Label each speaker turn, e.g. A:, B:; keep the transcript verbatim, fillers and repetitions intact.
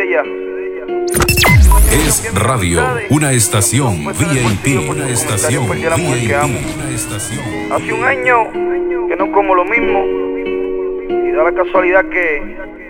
A: de ella.
B: Es radio, una estación V I P, una estación V I P, una estación.
A: Hace un año que no como lo mismo y da la casualidad que